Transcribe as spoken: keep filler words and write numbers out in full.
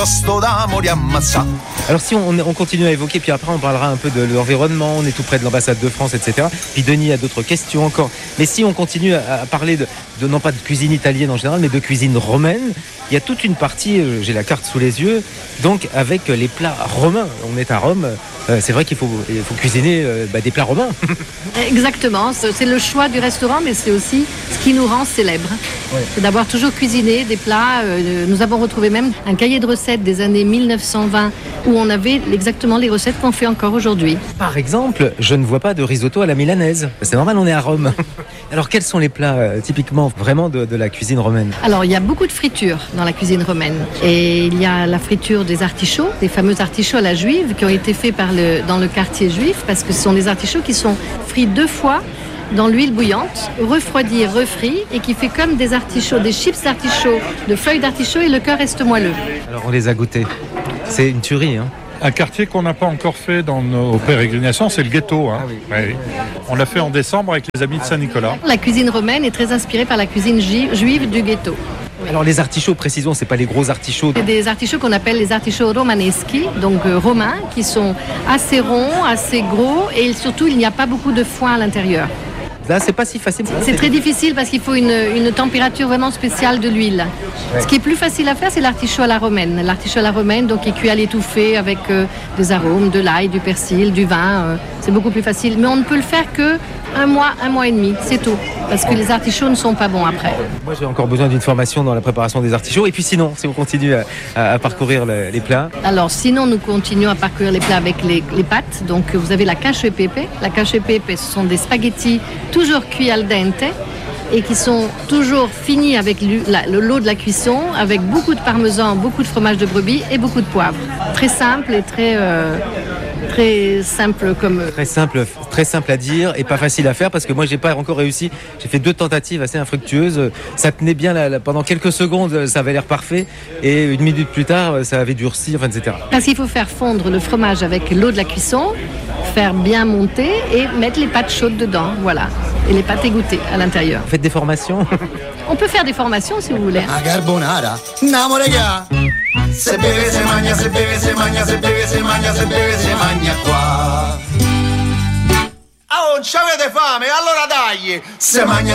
Alors si on, on continue à évoquer, puis après on parlera un peu de l'environnement, on est tout près de l'ambassade de France, et cetera. Puis Denis a d'autres questions encore. Mais si on continue à, à parler de, de, non pas de cuisine italienne en général, mais de cuisine romaine, il y a toute une partie, euh, j'ai la carte sous les yeux, donc avec les plats romains. On est à Rome, euh, c'est vrai qu'il faut, il faut cuisiner euh, bah, des plats romains. Exactement, c'est le choix du restaurant, mais c'est aussi ce qui nous rend célèbres. Ouais. C'est d'avoir toujours cuisiné des plats. Euh, nous avons retrouvé même un cahier de recettes des années mille neuf cent vingt où on avait exactement les recettes qu'on fait encore aujourd'hui. Par exemple, je ne vois pas de risotto à la milanaise. C'est normal, on est à Rome. Alors quels sont les plats euh, typiquement vraiment de, de la cuisine romaine? Alors il y a beaucoup de fritures dans la cuisine romaine. Et il y a la friture des artichauts, des fameux artichauts à la juive qui ont été faits par le, dans le quartier juif parce que ce sont des artichauts qui sont frits deux fois dans l'huile bouillante, refroidi et refrit, et qui fait comme des artichauts, des chips d'artichauts, de feuilles d'artichaut, et le cœur reste moelleux. Alors on les a goûtés. C'est une tuerie, hein. Un quartier qu'on n'a pas encore fait dans nos pérégrinations, c'est le ghetto. Hein. Ah oui. Oui. On l'a fait en décembre avec les amis de Saint-Nicolas. La cuisine romaine est très inspirée par la cuisine juive du ghetto. Alors les artichauts, précisons, c'est pas les gros artichauts. C'est des artichauts qu'on appelle les artichauts romaneschi, donc euh, romains, qui sont assez ronds, assez gros, et surtout il n'y a pas beaucoup de foin à l'intérieur. Là, c'est pas si facile. C'est très difficile parce qu'il faut une, une température vraiment spéciale de l'huile. Ouais. Ce qui est plus facile à faire, c'est l'artichaut à la romaine. L'artichaut à la romaine, donc, est cuit à l'étouffée avec euh, des arômes, de l'ail, du persil, du vin. Euh, c'est beaucoup plus facile. Mais on ne peut le faire que un mois, un mois et demi, c'est tout. Parce que les artichauts ne sont pas bons après. Moi, j'ai encore besoin d'une formation dans la préparation des artichauts. Et puis sinon, si on continue à, à, à parcourir le, les plats. Alors, sinon, nous continuons à parcourir les plats avec les, les pâtes. Donc, vous avez la cacio e pepe. La cacio e pepe, ce sont des spaghettis toujours cuits al dente et qui sont toujours finis avec la, le lot de la cuisson, avec beaucoup de parmesan, beaucoup de fromage de brebis et beaucoup de poivre. Très simple et très... Euh, Très simple comme... Très simple, très simple à dire et pas facile à faire parce que moi j'ai pas encore réussi. J'ai fait deux tentatives assez infructueuses. Ça tenait bien là, là, pendant quelques secondes, ça avait l'air parfait et une minute plus tard, ça avait durci, enfin, et cetera. Parce qu'il faut faire fondre le fromage avec l'eau de la cuisson, faire bien monter et mettre les pâtes chaudes dedans, voilà. Et les pâtes égouttées à l'intérieur. Vous faites des formations? On peut faire des formations si vous voulez. A carbonara, namorega. Se beve, se magna, se beve, se magna, se beve, se magna, se beve, se magna qua. Oh, non c'avete fame? Allora dai! Se magna